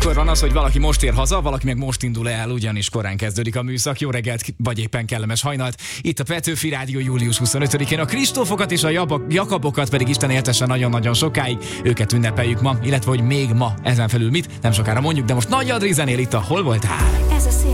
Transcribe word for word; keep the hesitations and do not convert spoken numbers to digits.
Akkor van az, hogy valaki most ér haza, valaki meg most indul el, ugyanis korán kezdődik a műszak. Jó reggelt, vagy éppen kellemes hajnalt. Itt a Petőfi Rádió július huszonötödikén. A Kristófokat és a Jakabokat pedig Isten éltesse nagyon-nagyon sokáig. Őket ünnepeljük ma, illetve hogy még ma ezen felül mit, nem sokára mondjuk, de most Nagy Adri zenél itt a Hol voltál?